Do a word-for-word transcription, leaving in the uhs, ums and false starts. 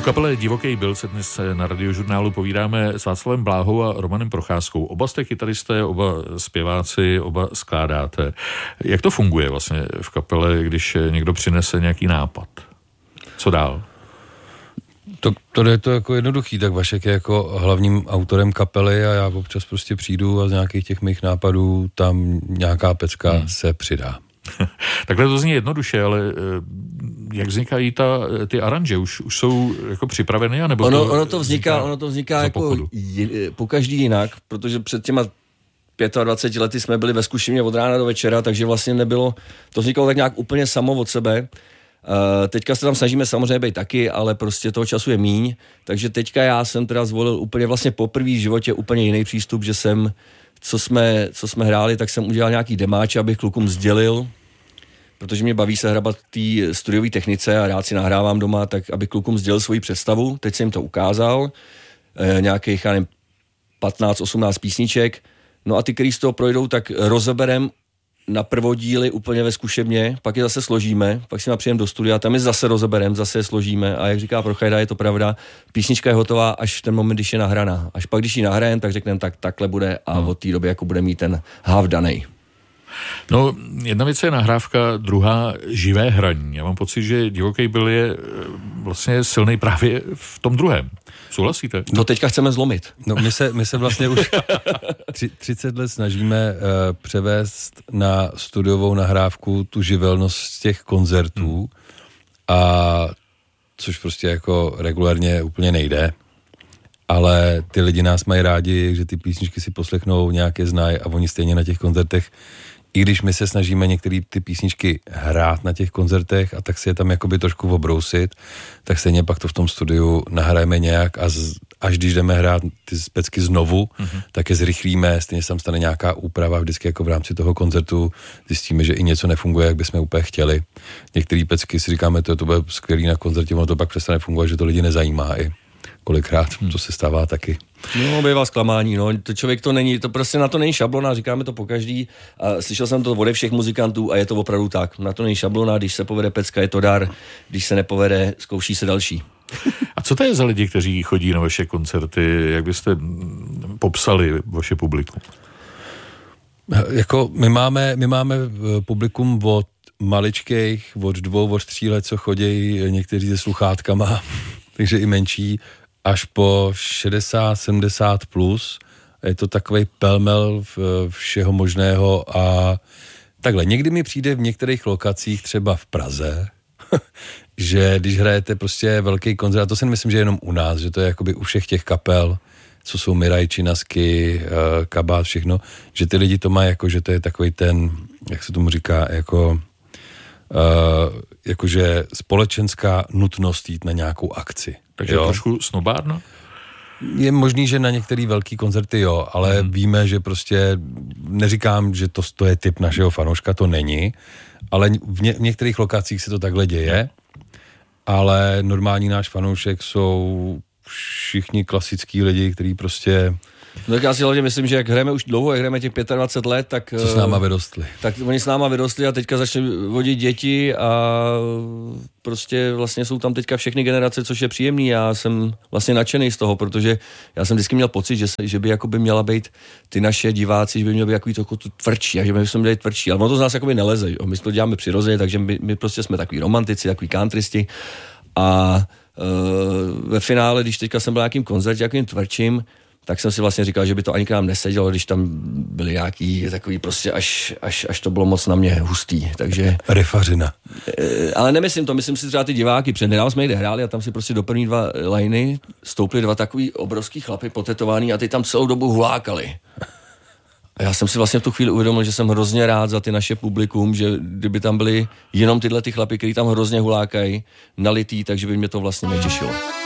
kapele Divoký byl se dnes na Radiožurnálu povídáme s Václavem Bláhou a Romanem Procházkou. Oba jste kytaristé, oba zpěváci, oba skládáte. Jak to funguje vlastně v kapele, když někdo přinese nějaký nápad? Co dál? To, to je to jako jednoduchý, tak Vašek je jako hlavním autorem kapely a já občas prostě přijdu a z nějakých těch mých nápadů tam nějaká pecka hmm. se přidá. Takhle to zní jednoduše, ale jak vznikají ta, ty aranže? Už, už jsou jako připraveny? Anebo ono, to ono to vzniká, vzniká, ono to vzniká jako je, po každý jinak, protože před těma dvaceti pěti lety jsme byli ve zkušebně od rána do večera, takže vlastně nebylo, to vznikalo tak nějak úplně samo od sebe. Uh, teďka se tam snažíme samozřejmě být taky, ale prostě toho času je míň, takže teďka já jsem teda zvolil úplně vlastně poprvé v životě úplně jiný přístup, že jsem, co jsme, co jsme hráli, tak jsem udělal nějaký demáče, abych klukům sdělil, protože mě baví se hrabat té studiové technice a rád si nahrávám doma, tak abych klukům sdělil svoji představu, teď jsem jim to ukázal, e, nějakých, já nevím, patnáct osmnáct písniček, no a ty, který z toho projdou, tak rozeberem na prvodíly úplně ve zkušebně, pak je zase složíme, pak si napřijeme do studia, tam je zase rozeberem, zase je složíme a jak říká Prochajda, je to pravda, písnička je hotová až v ten moment, když je nahraná. Až pak, když ji nahrajem, tak řekneme, tak takhle bude a hmm. od té doby jako bude mít ten háv danej. No, jedna věc je nahrávka, druhá živé hraní. Já mám pocit, že Divoký byl je vlastně silný právě v tom druhém. Souhlasíte? No teďka chceme zlomit. No my se, my se vlastně už třicet let snažíme uh, převést na studiovou nahrávku tu živelnost z těch koncertů hmm. a což prostě jako regulárně úplně nejde. Ale ty lidi nás mají rádi, že ty písničky si poslechnou, nějaké znají a oni stejně na těch koncertech, i když my se snažíme některé ty písničky hrát na těch koncertech a tak si je tam jakoby trošku obrousit, tak stejně pak to v tom studiu nahrajeme nějak a z, až když jdeme hrát ty specky znovu, mm-hmm. tak je zrychlíme, stejně se tam stane nějaká úprava, vždycky jako v rámci toho koncertu zjistíme, že i něco nefunguje, jak bychom úplně chtěli. Některé pecky si říkáme, to, to bude skvělý na koncertě, ono to pak přestane fungovat, že to lidi nezajímá i. Kolikrát, to se stává taky. No, bývá zklamání, no, to člověk to není, to prostě na to není šablona, říkáme to pokaždý a slyšel jsem to ode všech muzikantů a je to opravdu tak, na to není šablona, když se povede pecka, je to dar, když se nepovede, zkouší se další. A co to je za lidi, kteří chodí na vaše koncerty, jak byste popsali vaše publikum? Jako my máme, my máme publikum od maličkých, od dvou, od tří let, co chodí někteří se sluchátkama, takže i menší, až po šedesát sedmdesát plus. Je to takovej pelmel všeho možného a takhle. Někdy mi přijde v některých lokacích, třeba v Praze, že když hrajete prostě velký koncert, a to si myslím, že je jenom u nás, že to je jakoby u všech těch kapel, co jsou Miraj, Činasky, Kabát, všechno, že ty lidi to mají jako, že to je takový ten, jak se tomu říká, jako Uh, jakože společenská nutnost jít na nějakou akci. Takže jo? Trošku snobárno? Je možný, že na některý velký koncerty jo, ale hmm. víme, že prostě neříkám, že to, to je typ našeho fanouška, to není, ale v, ně, v některých lokacích se to takhle děje, ale normální náš fanoušek jsou všichni klasický lidi, kteří prostě... No tak já si hlavně myslím, že jak hrajeme už dlouho, jak hrajeme těch dvacet pět let, tak... Co s náma vyrostli. Tak oni s náma vyrostli a teďka začali vodit děti a prostě vlastně jsou tam teďka všechny generace, což je příjemný. Já jsem vlastně nadšený z toho, protože já jsem vždycky měl pocit, že, se, že by jakoby měla být ty naše diváci, že by měli být takový to, jako to tvrdší a že by jsme měli tvrdší. Ale ono to z nás jakoby neleze. Jo. My to děláme přirozeně, takže my, my prostě jsme takový romantici, takový countrysti a uh, ve finále, když teďka jsem byl nějakým koncertě, jakým tvrdším, tak jsem si vlastně říkal, že by to ani k nám nesedělo, když tam byly nějaký takový prostě až, až, až to bylo moc na mě hustý, takže... Rifařina. Ale nemyslím to, myslím si třeba ty diváky, před nedávno jsme jde hráli a tam si prostě do první dva lajny stoupli dva takový obrovský chlapy potetovaný a ty tam celou dobu hulákali. A já jsem si vlastně v tu chvíli uvědomil, že jsem hrozně rád za ty naše publikum, že kdyby tam byli jenom tyhle ty chlapy, kteří tam hrozně hulákají, nalitý, takže by mě to vlastně netěšilo.